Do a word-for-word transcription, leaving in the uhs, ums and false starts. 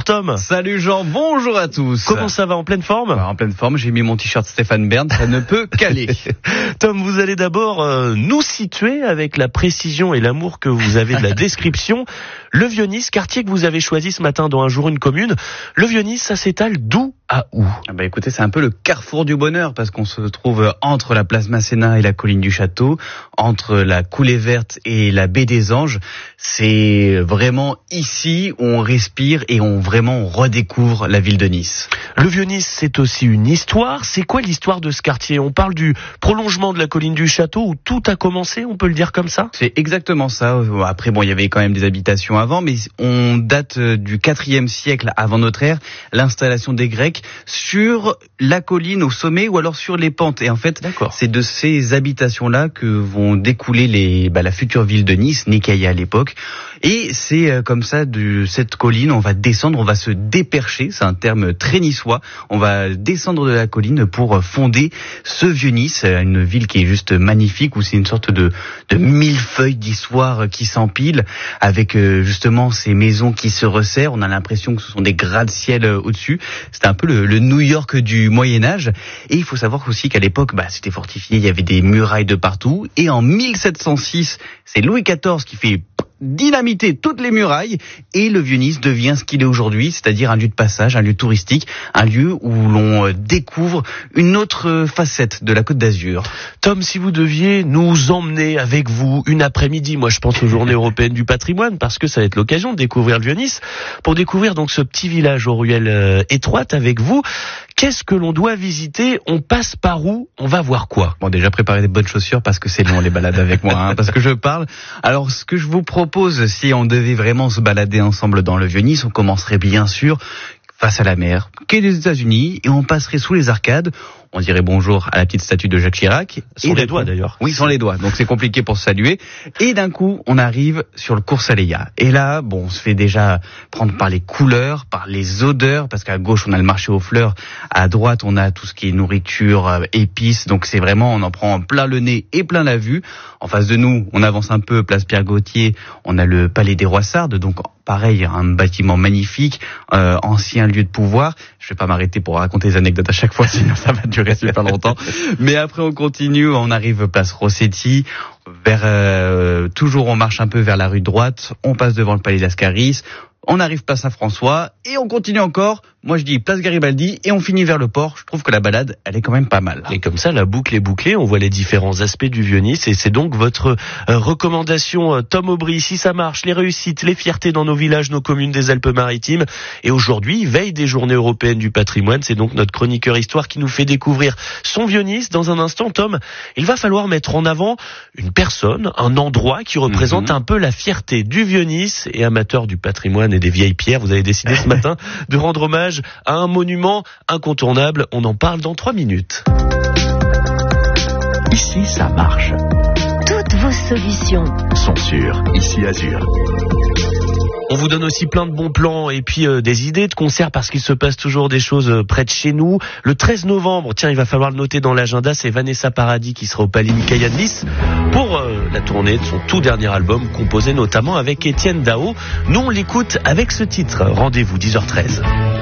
Tom. Salut Jean, bonjour à tous. Comment ça va, en pleine forme? En pleine forme, j'ai mis mon t-shirt Stéphane Bern, ça ne peut qu'aller. Tom, vous allez d'abord euh, nous situer avec la précision et l'amour que vous avez de la description. Le Vieux-Nice, quartier que vous avez choisi ce matin dans Un jour une commune. Le Vieux-Nice, ça s'étale d'où à où? Ah bah écoutez, c'est un peu le carrefour du bonheur parce qu'on se trouve entre la place Masséna et la colline du Château, entre la coulée verte et la baie des Anges. C'est vraiment ici où on respire et on vraiment on redécouvre la ville de Nice. Le Vieux-Nice, c'est aussi une histoire. C'est quoi l'histoire de ce quartier? On parle du prolongement de la colline du Château où tout a commencé, on peut le dire comme ça? C'est exactement ça. Après, bon, il y avait quand même des habitations avant, mais on date du quatrième siècle avant notre ère, l'installation des Grecs sur la colline au sommet ou alors sur les pentes. Et en fait, D'accord. c'est de ces habitations-là que vont découler les, bah, la future ville de Nice, Nicaea à l'époque. Et c'est euh, comme ça, de cette colline, on va descendre, on va se dépercher, c'est un terme très niçois, on va descendre de la colline pour fonder ce Vieux-Nice, une ville qui est juste magnifique, où c'est une sorte de, de millefeuille d'histoire qui s'empile, avec euh, justement ces maisons qui se resserrent, on a l'impression que ce sont des gratte-ciel euh, au-dessus, c'est un peu le, le New York du Moyen-Âge, et il faut savoir aussi qu'à l'époque, bah, c'était fortifié, il y avait des murailles de partout, et en mille sept cent six, c'est Louis quatorze qui fait dynamiter toutes les murailles et le Vieux-Nice devient ce qu'il est aujourd'hui, c'est-à-dire un lieu de passage, un lieu touristique, un lieu où l'on découvre une autre facette de la Côte d'Azur. Tom, si vous deviez nous emmener avec vous une après-midi, moi je pense aux Journées européennes du patrimoine, parce que ça va être l'occasion de découvrir le Vieux-Nice, pour découvrir donc ce petit village aux ruelles euh, étroites avec vous, qu'est-ce que l'on doit visiter? On passe par où? On va voir quoi? Bon, déjà préparez des bonnes chaussures parce que c'est long les balades avec moi, hein, parce que je parle. Alors ce que je vous propose, si on devait vraiment se balader ensemble dans le Vieux-Nice, on commencerait bien sûr face à la mer, quai des États-Unis, et on passerait sous les arcades. On dirait bonjour à la petite statue de Jacques Chirac. Sans les doigts d'ailleurs. Oui, sans les doigts, donc c'est compliqué pour se saluer. Et d'un coup, on arrive sur le cours Saléya. Et là, bon, on se fait déjà prendre par les couleurs, par les odeurs, parce qu'à gauche, on a le marché aux fleurs, à droite, on a tout ce qui est nourriture, euh, épices, donc c'est vraiment, on en prend plein le nez et plein la vue. En face de nous, on avance un peu, place Pierre-Gautier, on a le Palais des Roissardes, donc pareil, un bâtiment magnifique, euh, ancien lieu de pouvoir. Je vais pas m'arrêter pour raconter des anecdotes à chaque fois, sinon ça va durer super longtemps. Mais après on continue, on arrive place Rossetti, vers euh, toujours on marche un peu vers la rue droite, on passe devant le Palais d'Ascaris, on arrive place Saint-François et on continue encore. Moi je dis place Garibaldi et on finit vers le port. Je trouve que la balade elle est quand même pas mal. Et comme ça la boucle est bouclée, on voit les différents aspects du Vieux-Nice et c'est donc votre euh, recommandation euh, Tom Aubry. Si ça marche, les réussites, les fiertés dans nos villages, nos communes des Alpes-Maritimes. Et aujourd'hui, veille des Journées européennes du patrimoine, c'est donc notre chroniqueur histoire qui nous fait découvrir son Vieux-Nice. Dans un instant, Tom, il va falloir mettre en avant une personne, un endroit qui représente mmh. un peu la fierté du Vieux-Nice. Et amateur du patrimoine et des vieilles pierres, vous avez décidé ce matin de rendre hommage à un monument incontournable. On en parle dans trois minutes. Ici, ça marche. Toutes vos solutions sont sur Ici Azur. On vous donne aussi plein de bons plans et puis euh, des idées de concerts parce qu'il se passe toujours des choses euh, près de chez nous. Le treize novembre, tiens, il va falloir le noter dans l'agenda, c'est Vanessa Paradis qui sera au Palais Nicaea de Nice pour euh, la tournée de son tout dernier album, composé notamment avec Étienne Dao. Nous, on l'écoute avec ce titre. Rendez-vous dix heures treize.